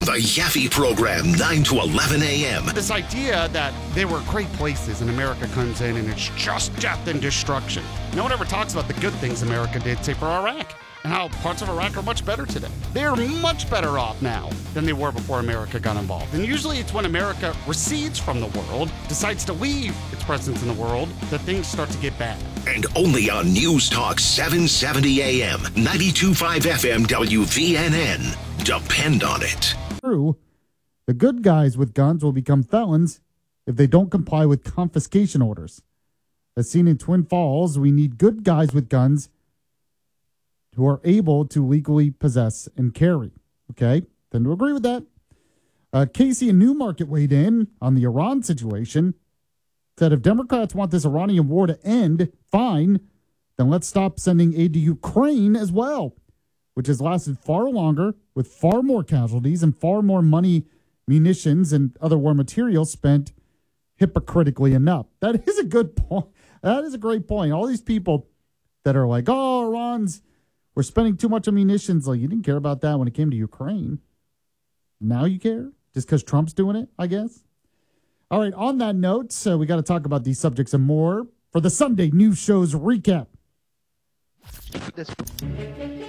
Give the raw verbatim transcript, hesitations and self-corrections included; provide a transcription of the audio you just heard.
The Yaffe Program, nine to eleven a.m. This idea that they were great places and America comes in and it's just death and destruction. No one ever talks about the good things America did, say, for Iraq, and how parts of Iraq are much better today. They're much better off now than they were before America got involved. And usually it's when America recedes from the world, decides to leave its presence in the world, that things start to get bad. And only on News Talk seven seventy a.m., ninety-two point five F M W V N N. Depend on it. True. The good guys with guns will become felons if they don't comply with confiscation orders. As seen in Twin Falls, we need good guys with guns who are able to legally possess and carry. Okay? Tend to agree with that. Uh, Casey in Newmarket weighed in on the Iran situation. Said if Democrats want this Iranian war to end, fine, then let's stop sending aid to Ukraine as well, which has lasted far longer with far more casualties and far more money, munitions, and other war materials spent hypocritically enough. That is a good point. That is a great point. All these people that are like, oh, Iran's, we're spending too much on munitions. Like, you didn't care about that when it came to Ukraine. Now you care? Just because Trump's doing it, I guess? All right, on that note, so we got to talk about these subjects and more for the Sunday News Show's recap.